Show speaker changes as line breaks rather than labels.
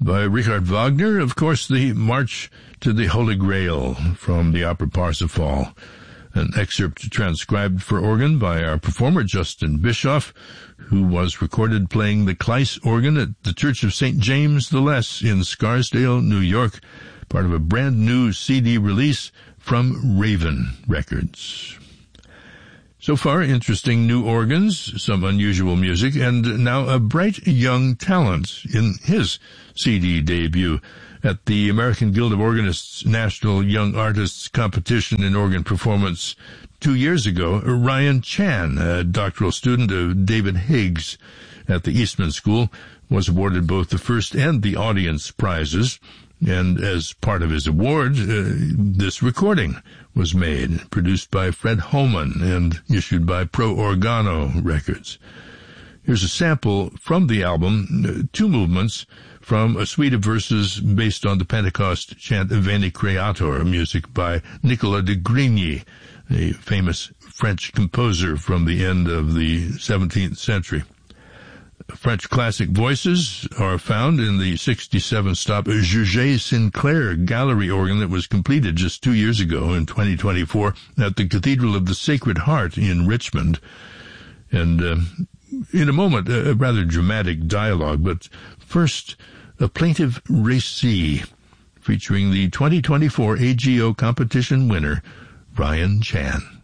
by Richard Wagner. Of course, the March to the Holy Grail from the opera Parsifal. An excerpt transcribed for organ by our performer, Justin Bischoff, who was recorded playing the Kleiss organ at the Church of St. James the Less in Scarsdale, New York, part of a brand new CD release from Raven Records. So far, interesting new organs, some unusual music, and now a bright young talent in his CD debut at the American Guild of Organists National Young Artists Competition in Organ Performance 2 years ago. Ryan Chan, a doctoral student of David Higgs at the Eastman School, was awarded both the first and the audience prizes. And as part of his award, this recording was made, produced by Fred Holman and issued by Pro Organo Records. Here's a sample from the album, two movements from a suite of verses based on the Pentecost chant Veni Creator, music by Nicolas de Grigny, a famous French composer from the end of the 17th century. French classic voices are found in the 67-stop Georges Sinclair gallery organ that was completed just 2 years ago in 2024 at the Cathedral of the Sacred Heart in Richmond. And in a moment, a rather dramatic dialogue, but first, a plaintive récit featuring the 2024 AGO competition winner, Ryan Chan.